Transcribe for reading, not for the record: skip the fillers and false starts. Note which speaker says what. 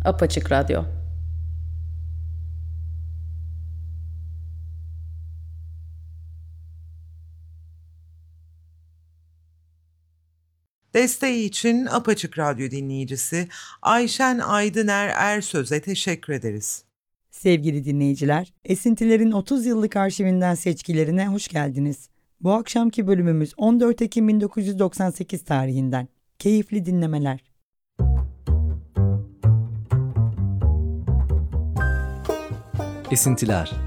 Speaker 1: Apaçık Radyo.
Speaker 2: Desteği için Apaçık Radyo dinleyicisi Ayşen Aydıner Ersöz'e teşekkür ederiz.
Speaker 3: Sevgili dinleyiciler, Esintiler'in 30 yıllık arşivinden seçkilerine hoş geldiniz. Bu akşamki bölümümüz 14 Ekim 1998 tarihinden. Keyifli dinlemeler.
Speaker 4: Esintiler.